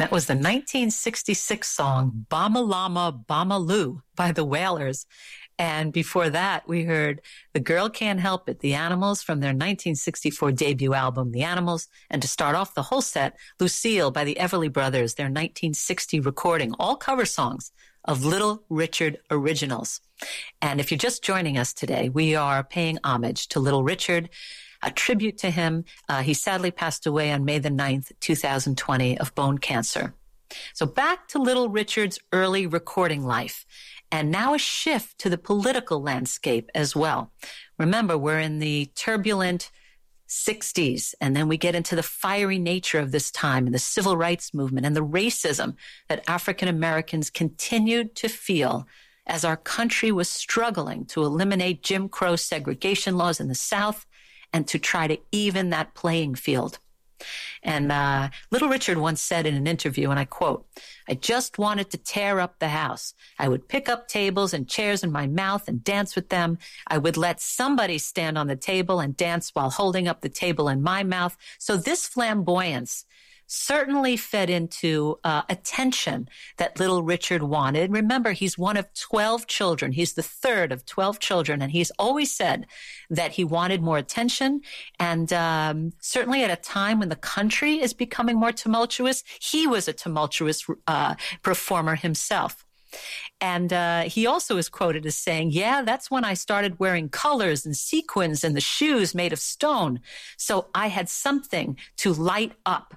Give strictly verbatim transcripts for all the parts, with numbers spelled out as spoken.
That was the nineteen sixty-six song Bama Lama Bama Lou by the Wailers. And before that, we heard The Girl Can't Help It, The Animals, from their nineteen sixty-four debut album, The Animals. And to start off the whole set, Lucille by the Everly Brothers, their nineteen sixty recording, all cover songs of Little Richard originals. And if you're just joining us today, we are paying homage to Little Richard, a tribute to him. Uh, he sadly passed away on May the ninth, two thousand twenty, of bone cancer. So back to Little Richard's early recording life. And now a shift to the political landscape as well. Remember, we're in the turbulent sixties, and then we get into the fiery nature of this time and the civil rights movement and the racism that African Americans continued to feel as our country was struggling to eliminate Jim Crow segregation laws in the South and to try to even that playing field. And uh, Little Richard once said in an interview, and I quote, "I just wanted to tear up the house. I would pick up tables and chairs in my mouth and dance with them. I would let somebody stand on the table and dance while holding up the table in my mouth." So this flamboyance certainly fed into uh, attention that Little Richard wanted. Remember, he's one of twelve children. He's the third of twelve children, and he's always said that he wanted more attention. And um, certainly at a time when the country is becoming more tumultuous, he was a tumultuous uh, performer himself. And uh, he also is quoted as saying, "Yeah, that's when I started wearing colors and sequins and the shoes made of stone. So I had something to light up."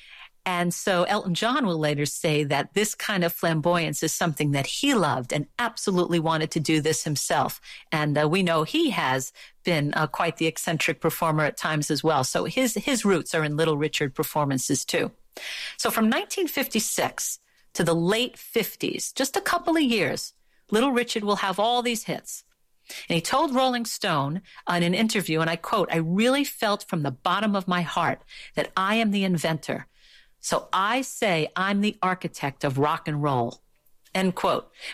And so Elton John will later say that this kind of flamboyance is something that he loved and absolutely wanted to do this himself. And uh, we know he has been uh, quite the eccentric performer at times as well. So his, his roots are in Little Richard performances too. So from nineteen fifty-six to the late fifties, just a couple of years, Little Richard will have all these hits. And he told Rolling Stone in an interview, and I quote, "I really felt from the bottom of my heart that I am the inventor. So I say I'm the architect of rock and roll," end quote.